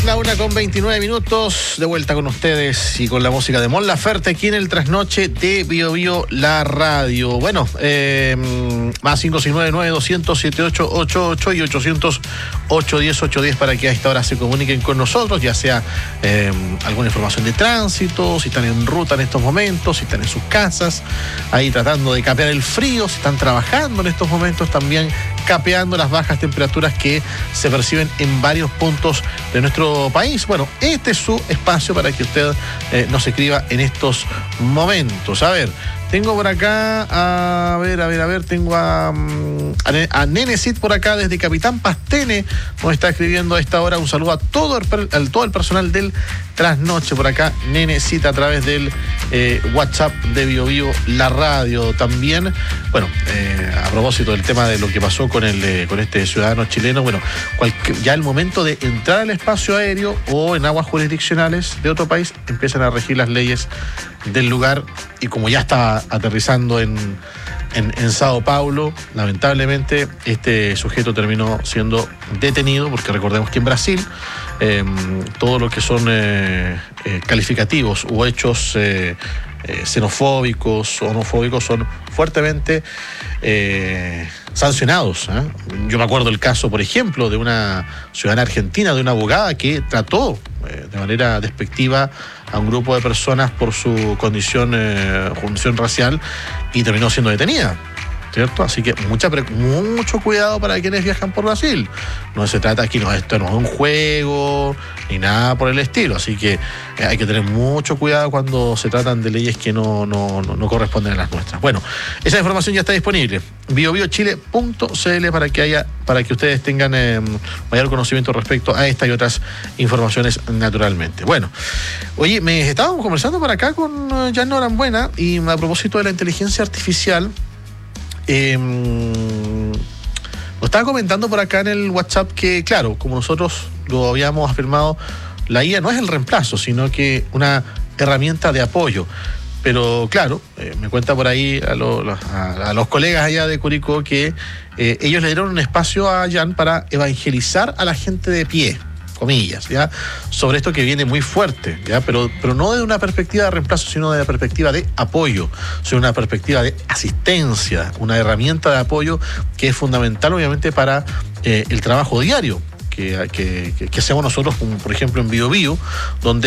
la 1:29, de vuelta con ustedes y con la música de Mon Laferte aquí en el trasnoche de Bio Bio, la radio. Bueno, más 569-9200-7888 y 800-810-810 para que a esta hora se comuniquen con nosotros, ya sea alguna información de tránsito, si están en ruta en estos momentos, si están en sus casas, ahí tratando de capear el frío, si están trabajando en estos momentos también capeando las bajas temperaturas que se perciben en varios puntos de nuestro país. Bueno, este es su espacio para que usted nos escriba en estos momentos. A ver, tengo por acá, tengo a Nenecit por acá desde Capitán Pastene, nos está escribiendo a esta hora. Un saludo a todo el personal del Trasnoche por acá, Nenecit, a través del WhatsApp de Bio Bio, la radio también. Bueno, a propósito del tema de lo que pasó con este ciudadano chileno, bueno, ya el momento de entrar al espacio aéreo o en aguas jurisdiccionales de otro país empiezan a regir las leyes del lugar, y como ya estaba aterrizando en Sao Paulo, lamentablemente este sujeto terminó siendo detenido, porque recordemos que en Brasil todo lo que son calificativos o hechos xenofóbicos o homofóbicos son fuertemente sancionados. Yo me acuerdo el caso, por ejemplo, de una ciudadana argentina, de una abogada que trató de manera despectiva a un grupo de personas por su condición racial y terminó siendo detenida, ¿cierto? Así que mucho cuidado para quienes viajan por Brasil. No se trata aquí, esto no es un juego ni nada por el estilo, así que hay que tener mucho cuidado cuando se tratan de leyes que no corresponden a las nuestras. Bueno, esa información ya está disponible, biobiochile.cl, para que ustedes tengan mayor conocimiento respecto a esta y otras informaciones, naturalmente. Bueno, oye, estábamos conversando por acá con Jan Norambuena, y a propósito de la inteligencia artificial, lo estaba comentando por acá en el WhatsApp que, claro, como nosotros lo habíamos afirmado, la IA no es el reemplazo, sino que una herramienta de apoyo. Pero claro, me cuenta por ahí a los colegas allá de Curicó que ellos le dieron un espacio a Jan para evangelizar a la gente de pie, comillas, ¿ya?, sobre esto que viene muy fuerte, ¿ya?, pero no de una perspectiva de reemplazo, sino de una perspectiva de apoyo, sobre una perspectiva de asistencia, una herramienta de apoyo que es fundamental, obviamente, para el trabajo diario que hacemos nosotros, como por ejemplo en Bio Bio, donde